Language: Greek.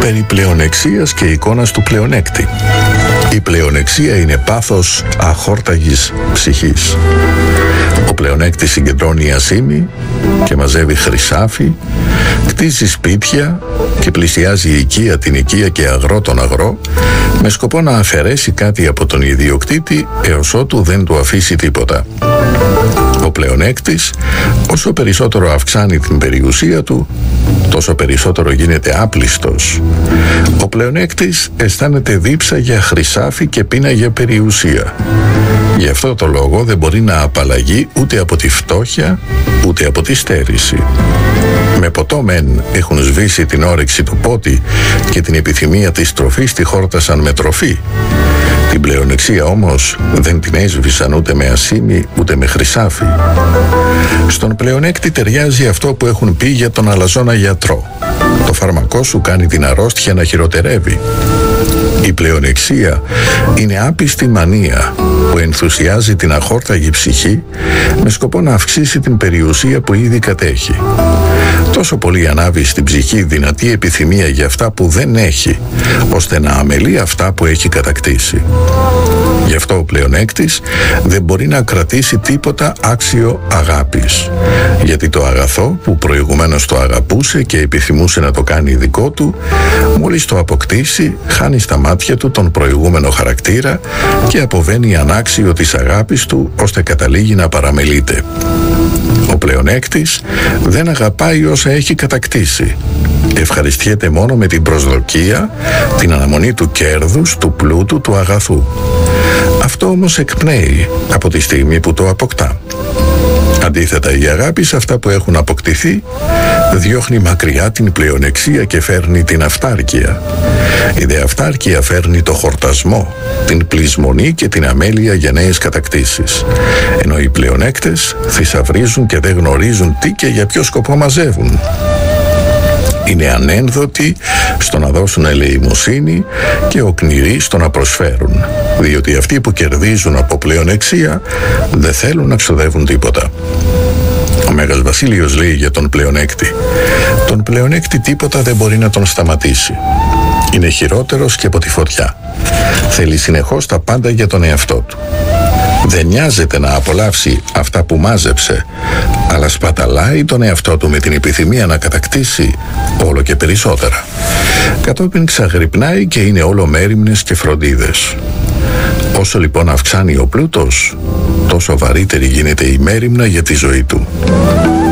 περί πλεονεξίας και εικόνας του πλεονέκτη. Η πλεονεξία είναι πάθος αχόρταγης ψυχής. Ο πλεονέκτης συγκεντρώνει ασήμι και μαζεύει χρυσάφι, κτίζει σπίτια και πλησιάζει οικία την οικία και αγρό τον αγρό, με σκοπό να αφαιρέσει κάτι από τον ιδιοκτήτη έως ότου δεν του αφήσει τίποτα. Ο πλεονέκτης, όσο περισσότερο αυξάνει την περιουσία του, τόσο περισσότερο γίνεται άπλιστος. Ο πλεονέκτης αισθάνεται δίψα για χρυσάφι και πείνα για περιουσία. Γι' αυτό το λόγο δεν μπορεί να απαλλαγεί ούτε από τη φτώχεια, ούτε από τη στέρηση. Με ποτό μεν έχουν σβήσει την όρεξη του πότη και την επιθυμία της τροφής τη χόρτασαν με τροφή. Την πλεονεξία όμως δεν την έσβησαν ούτε με ασήμι ούτε με χρυσάφι. Στον πλεονέκτη ταιριάζει αυτό που έχουν πει για τον αλαζόνα γιατρό. Το φάρμακό σου κάνει την αρρώστια να χειροτερεύει. Η πλεονεξία είναι άπιστη μανία που ενθουσιάζει την αχόρταγη ψυχή με σκοπό να αυξήσει την περιουσία που ήδη κατέχει. Τόσο πολύ ανάβει στην ψυχή δυνατή επιθυμία για αυτά που δεν έχει, ώστε να αμελεί αυτά που έχει κατακτήσει. Γι' αυτό ο πλεονέκτης δεν μπορεί να κρατήσει τίποτα άξιο αγάπης. Γιατί το αγαθό που προηγουμένως το αγαπούσε και επιθυμούσε να το κάνει δικό του, μόλις το αποκτήσει, χάνει στα μάτια του τον προηγούμενο χαρακτήρα και αποβαίνει ανάξιο της αγάπης του, ώστε καταλήγει να παραμελείται. Ο πλεονέκτης δεν αγαπάει όσα έχει κατακτήσει. Ευχαριστιέται μόνο με την προσδοκία, την αναμονή του κέρδους, του πλούτου, του αγαθού. Αυτό όμως εκπνέει από τη στιγμή που το αποκτά. Αντίθετα, η αγάπη σε αυτά που έχουν αποκτηθεί διώχνει μακριά την πλεονεξία και φέρνει την αυτάρκεια. Η δε αυτάρκεια φέρνει το χορτασμό, την πλεισμονή και την αμέλεια για νέες κατακτήσεις. Ενώ οι πλεονέκτες θησαυρίζουν και δεν γνωρίζουν τι και για ποιο σκοπό μαζεύουν. Είναι ανένδοτοι στο να δώσουν ελεημοσύνη και οκνηροί στο να προσφέρουν, διότι αυτοί που κερδίζουν από πλεονεξία δεν θέλουν να ξοδεύουν τίποτα. Ο Μέγας Βασίλειος λέει για τον πλεονέκτη: τον πλεονέκτη τίποτα δεν μπορεί να τον σταματήσει. Είναι χειρότερος και από τη φωτιά. Θέλει συνεχώς τα πάντα για τον εαυτό του. Δεν νοιάζεται να απολαύσει αυτά που μάζεψε, αλλά σπαταλάει τον εαυτό του με την επιθυμία να κατακτήσει όλο και περισσότερα. Κατόπιν ξαγρυπνάει και είναι όλο μέριμνες και φροντίδες. Όσο λοιπόν αυξάνει ο πλούτος, τόσο βαρύτερη γίνεται η μέριμνα για τη ζωή του.